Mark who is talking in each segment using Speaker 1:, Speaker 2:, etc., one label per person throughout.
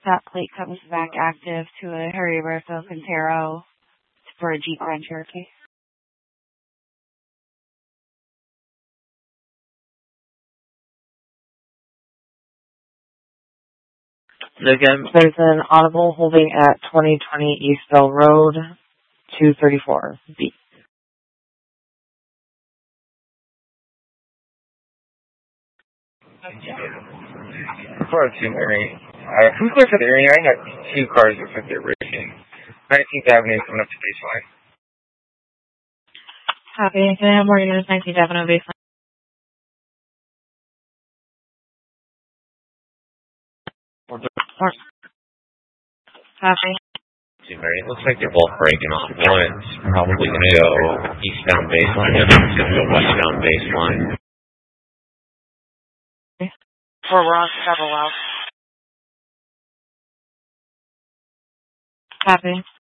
Speaker 1: that plate comes back active to a Heriberto Quintero for a Jeep Grand Cherokee.
Speaker 2: Again, there's an audible holding at 2020 East Bell Road, 234B.
Speaker 3: Before it's Mary, who's there for the area? I got two cars that fit their racing. 19th Avenue coming up to baseline.
Speaker 1: Copy. Can I have more units 19th Avenue baseline? Copy.
Speaker 4: Mary, it looks like they're both breaking off. One's probably going to go eastbound baseline, the other one's going to go westbound baseline.
Speaker 1: Or we're on several out. Copy.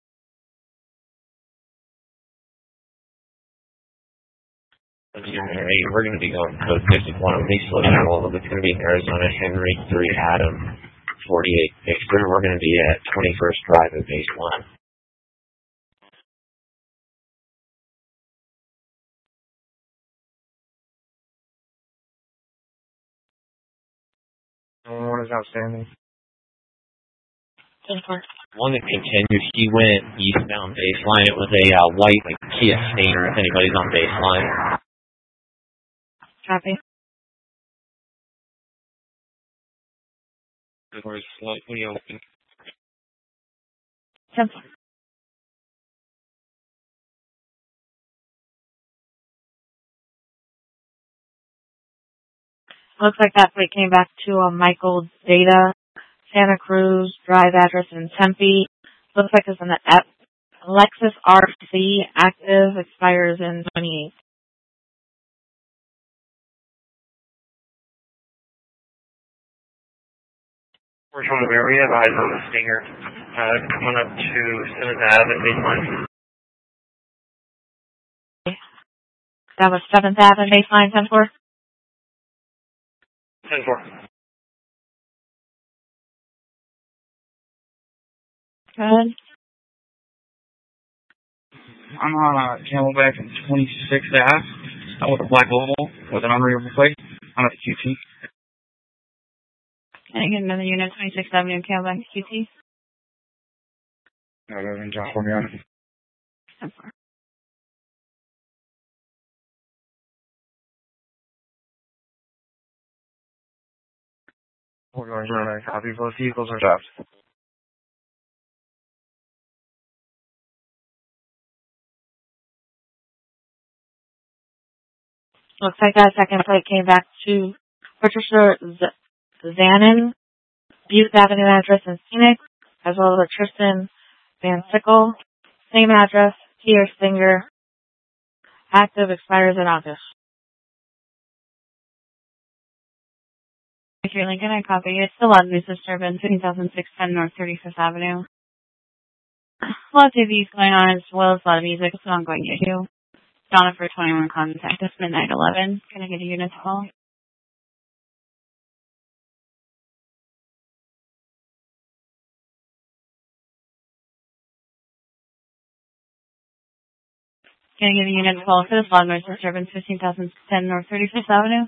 Speaker 4: Mary, we're going to be going code 51 on these level. It's going to be Arizona Henry 3 Adam 48 Victor. We're going to be at 21st Drive at baseline.
Speaker 3: What is outstanding?
Speaker 4: One that continued, he went eastbound baseline. It was a white Kia Stinger, if anybody's on baseline.
Speaker 1: Copy.
Speaker 4: The door is slightly open.
Speaker 1: Simple. Looks like that plate came back to a Michael Data, Santa Cruz Drive address in Tempe. Looks like it's an Lexus RC active, expires in 28.
Speaker 3: We're from the area, I have a Stinger coming up to Simmons Ave at baseline.
Speaker 1: That was 7th Ave and baseline 10-4?
Speaker 3: 10-4.
Speaker 1: Good.
Speaker 3: I'm on Camelback and 26th Ave with a black oval with an unreadable plate. I'm at QT.
Speaker 1: Can I get another unit 26th Avenue Camelback QT?
Speaker 3: No, that doesn't jump for me on it.
Speaker 1: 10-4.
Speaker 3: We're going to run a copy. Both vehicles are stopped.
Speaker 1: Looks like that second plate came back to Patricia Zanin, Butte Avenue address in Phoenix, as well as Tristan Van Sickle. Same address, Kia Stinger. Active, expires in August. If you're Lincoln, I copy. It's still on news disturbance, 15610 North 35th Avenue. A lot of TVs going on as well as a lot of music. It's an ongoing issue. Donna for 21 contact. It's midnight 11. Can I get a unit call? Can I get a unit call for this loud noise disturbance, 15,010 North 35th Avenue?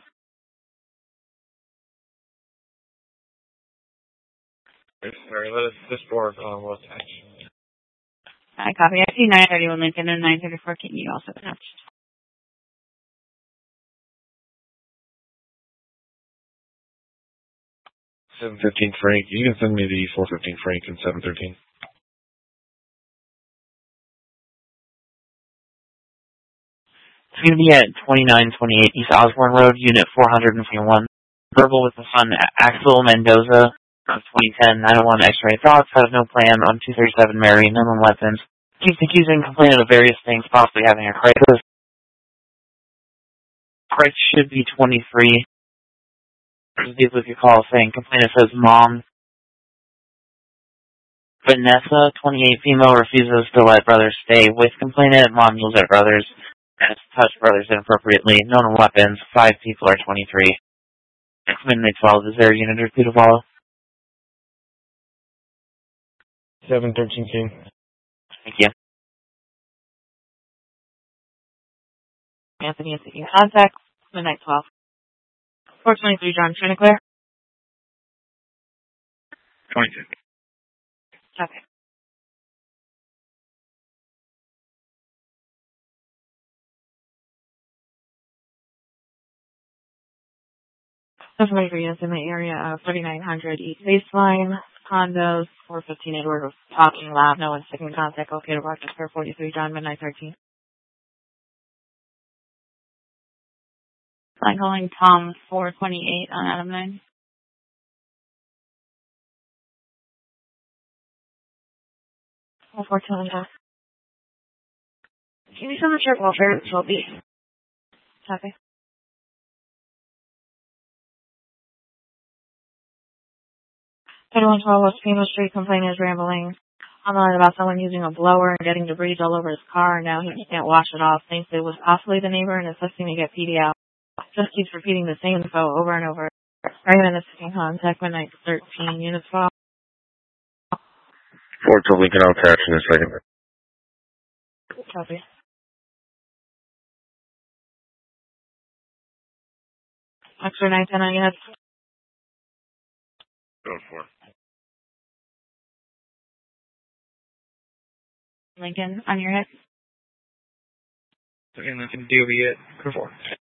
Speaker 3: Sorry, let us this board will attach.
Speaker 1: I copy. I see 931 Lincoln and 934 Keaton also attached.
Speaker 5: $715 Frank. You can send me the $415 Frank and $713.
Speaker 2: It's going to be at 2928 East Osborne Road, Unit 421. Verbal with the son Axel Mendoza of 2010 901 X-ray thoughts. Has no plan on 237 Mary. None on weapons. He's accusing complainant of various things, possibly having a crisis. Price should be 23. With your call saying complainant says mom. Vanessa, 28 female, refuses to let brothers stay with complainant. Mom yells at brothers and has touched brothers inappropriately. Known weapons. 5 people are 23. It's midnight 12. Is there a unit or two to follow?
Speaker 3: 713-2.
Speaker 2: Thank you.
Speaker 1: Anthony is seeking contact. Midnight 12. 423 John Trinaclear.
Speaker 3: 22.
Speaker 1: Okay. Somebody for units in the area of 3900 East Baseline, condos, 415 Edward talking loud, no one's taking contact, located Rochester 43 John, midnight 13.
Speaker 6: I'm calling Tom 428 on Adam 9.
Speaker 1: Oh, 410. Can you send the check welfare? It will be. Okay. 3112 West Pima Street, complaint is rambling online about someone using a blower and getting debris all over his car. Now he can't wash it off. Thinks it was possibly the neighbor and assisting to get PD out. Just keeps repeating the same info over and over. Raymond is taking contact, midnight 13, units 12.
Speaker 5: 412 Lincoln, I'll attach in a second.
Speaker 1: Copy. Extra 910 on units.
Speaker 5: Go for it.
Speaker 6: Lincoln on your hit.
Speaker 3: Okay, Lincoln, DOB it. Go for it.